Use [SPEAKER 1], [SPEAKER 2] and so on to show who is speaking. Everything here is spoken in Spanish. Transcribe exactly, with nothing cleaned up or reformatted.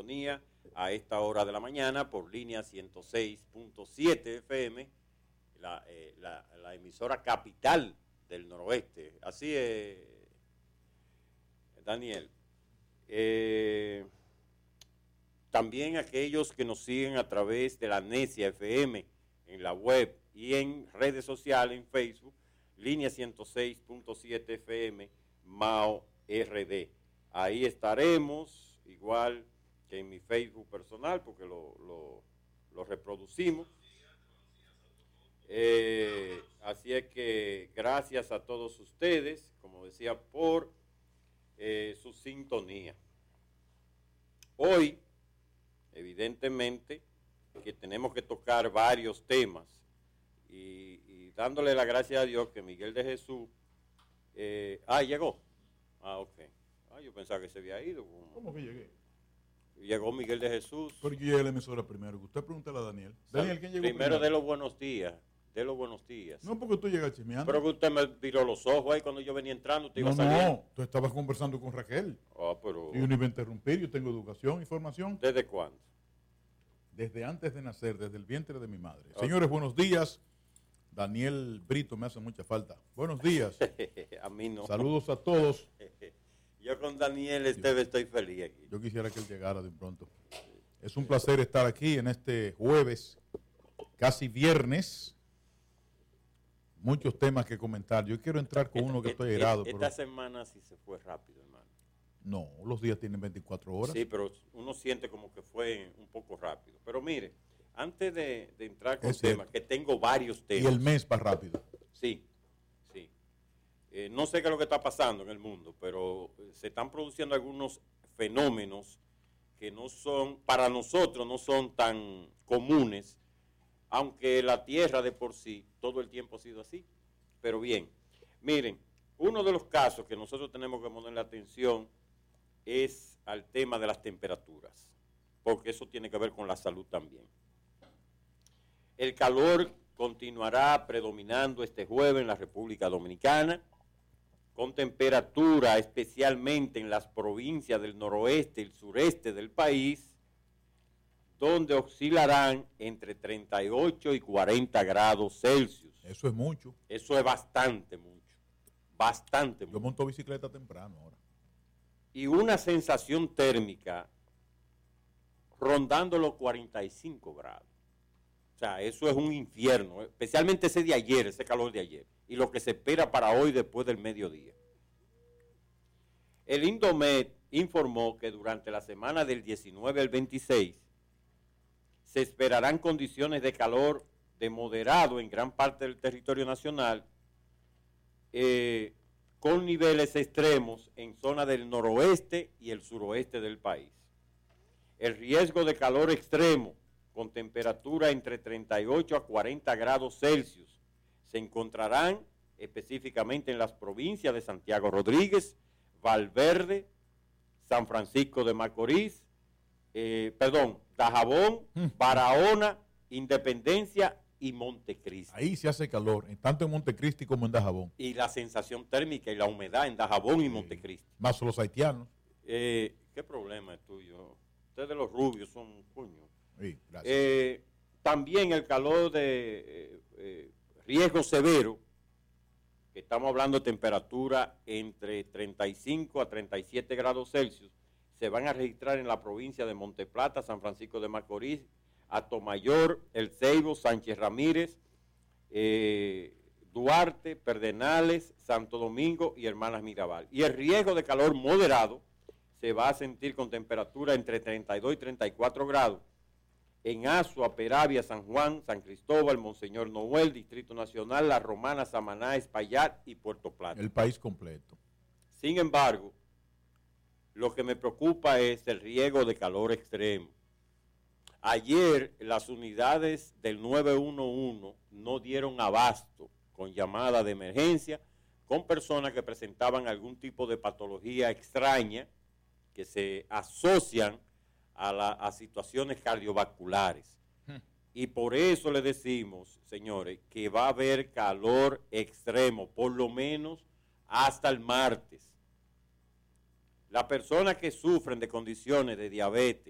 [SPEAKER 1] sintonía a esta hora de la mañana por línea ciento seis punto siete F M, la, eh, la, la emisora capital del noroeste. Así es, Daniel. Eh, también aquellos que nos siguen a través de la Necia F M en la web y en redes sociales, en Facebook, línea ciento seis punto siete F M, Mao R D. Ahí estaremos, igual que en mi Facebook personal, porque lo, lo, lo reproducimos. Eh, así es que gracias a todos ustedes, como decía, por eh, su sintonía. Hoy, evidentemente, que tenemos que tocar varios temas y, y dándole la gracia a Dios que Miguel de Jesús, eh, ah, llegó. Ah, ok. Ah, yo pensaba que se había ido.
[SPEAKER 2] ¿Cómo, ¿Cómo que llegué?
[SPEAKER 1] Llegó Miguel de Jesús.
[SPEAKER 2] Pero yo llegué a la emisora primero. Usted pregúntale a Daniel. Daniel, ¿quién llegó
[SPEAKER 1] primero? Primero de los buenos días. De los buenos días.
[SPEAKER 2] No, porque tú llegas chismeando.
[SPEAKER 1] Pero que usted me viró los ojos ahí cuando yo venía entrando. Usted
[SPEAKER 2] no,
[SPEAKER 1] iba saliendo.
[SPEAKER 2] No, tú estabas conversando con Raquel.
[SPEAKER 1] Ah, pero...
[SPEAKER 2] Y yo no iba a interrumpir. Yo tengo educación y formación.
[SPEAKER 1] ¿Desde cuándo?
[SPEAKER 2] Desde antes de nacer, desde el vientre de mi madre.
[SPEAKER 1] Okay.
[SPEAKER 2] Señores, buenos días. Daniel Brito me hace mucha falta. Buenos días.
[SPEAKER 1] A mí no.
[SPEAKER 2] Saludos a todos.
[SPEAKER 1] Yo con Daniel Esteves estoy feliz aquí.
[SPEAKER 2] Yo quisiera que él llegara de pronto. Es un placer estar aquí en este jueves, casi viernes. Muchos temas que comentar. Yo quiero entrar con uno que estoy airado.
[SPEAKER 1] Esta pero... semana sí se fue rápido, hermano.
[SPEAKER 2] No, los días tienen veinticuatro horas.
[SPEAKER 1] Sí, pero uno siente como que fue un poco rápido. Pero mire, antes de, de entrar con temas, que tengo varios temas.
[SPEAKER 2] Y el mes va rápido.
[SPEAKER 1] Sí, sí. Eh, no sé qué es lo que está pasando en el mundo, pero se están produciendo algunos fenómenos que no son, para nosotros no son tan comunes, aunque la Tierra de por sí todo el tiempo ha sido así. Pero bien, miren, uno de los casos que nosotros tenemos que ponerle atención es al tema de las temperaturas, porque eso tiene que ver con la salud también. El calor continuará predominando este jueves en la República Dominicana, con temperatura especialmente en las provincias del noroeste y el sureste del país, donde oscilarán entre treinta y ocho y cuarenta grados Celsius.
[SPEAKER 2] Eso es mucho.
[SPEAKER 1] Eso es bastante mucho, bastante mucho.
[SPEAKER 2] Yo monto bicicleta temprano ahora.
[SPEAKER 1] Y una sensación térmica rondando los cuarenta y cinco grados. O sea, eso es un infierno, especialmente ese de ayer, ese calor de ayer, y lo que se espera para hoy después del mediodía. El Indomet informó que durante la semana del diecinueve al veintiséis se esperarán condiciones de calor de moderado en gran parte del territorio nacional, eh, con niveles extremos en zonas del noroeste y el suroeste del país. El riesgo de calor extremo, con temperatura entre treinta y ocho a cuarenta grados Celsius, se encontrarán específicamente en las provincias de Santiago Rodríguez, Valverde, San Francisco de Macorís, eh, perdón, Dajabón, mm. Barahona, Independencia y Montecristi.
[SPEAKER 2] Ahí se hace calor, tanto en Montecristi como en Dajabón.
[SPEAKER 1] Y la sensación térmica y la humedad en Dajabón y sí. Montecristi.
[SPEAKER 2] Más los haitianos.
[SPEAKER 1] Eh, ¿Qué problema es tuyo? Ustedes los rubios son coño.
[SPEAKER 2] Sí, gracias.
[SPEAKER 1] Eh, también el calor de eh, eh, riesgo severo, que estamos hablando de temperatura entre treinta y cinco a treinta y siete grados Celsius, se van a registrar en la provincia de Monteplata, San Francisco de Macorís, Atomayor, El Ceibo, Sánchez Ramírez, eh, Duarte, Perdenales, Santo Domingo y Hermanas Mirabal. Y el riesgo de calor moderado se va a sentir con temperatura entre treinta y dos y treinta y cuatro grados en Azua, Peravia, San Juan, San Cristóbal, Monseñor Noel, Distrito Nacional, La Romana, Samaná, Espaillat y Puerto Plata.
[SPEAKER 2] El país completo.
[SPEAKER 1] Sin embargo, lo que me preocupa es el riesgo de calor extremo. Ayer las unidades del nueve uno uno no dieron abasto con llamada de emergencia con personas que presentaban algún tipo de patología extraña que se asocian a, la, a situaciones cardiovasculares. Hmm. Y por eso le decimos, señores, que va a haber calor extremo, por lo menos hasta el martes. Las personas que sufren de condiciones de diabetes,